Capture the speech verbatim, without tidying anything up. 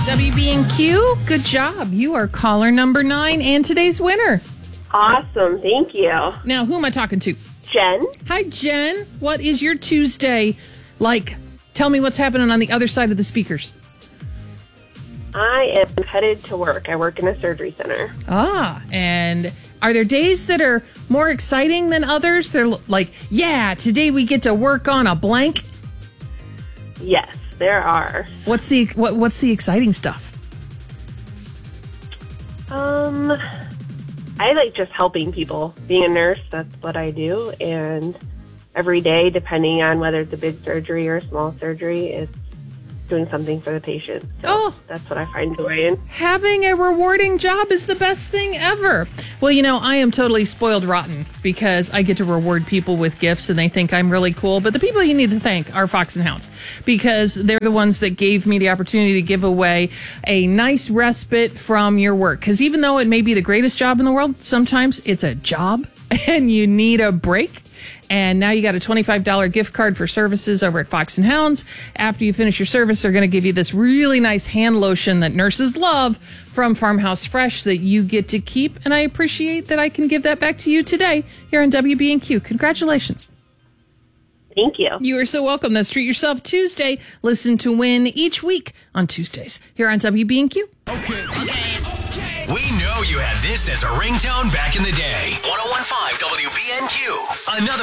W B and Q, good job. You are caller number nine and today's winner. Awesome. Thank you. Now, who am I talking to? Jen. Hi, Jen. What is your Tuesday like? Tell me what's happening on the other side of the speakers. I am headed to work. I work in a surgery center. Ah, and are there days that are more exciting than others? They're like, yeah, today we get to work on a blank. Yes, there are. What's the what, what's the exciting stuff? Um, I like just helping people. Being a nurse, that's what I do. And every day, depending on whether it's a big surgery or a small surgery, it's doing something for the patient. So oh, that's what I find joy in. Having a rewarding job is the best thing ever. Well, you know, I am totally spoiled rotten because I get to reward people with gifts and they think I'm really cool. But the people you need to thank are Fox and Hounds because they're the ones that gave me the opportunity to give away a nice respite from your work. Because even though it may be the greatest job in the world, sometimes it's a job and you need a break. And now you got a twenty-five dollars gift card for services over at Fox and Hounds. After you finish your service, they're going to give you this really nice hand lotion that nurses love from Farmhouse Fresh that you get to keep. And I appreciate that I can give that back to you today here on W B and Q. Congratulations. Thank you. You are so welcome. That's Treat Yourself Tuesday. Listen to win each week on Tuesdays here on W B and Q. Okay. Okay. Okay. We know you had this as a ringtone back in the day. one oh one point five W B N Q. Another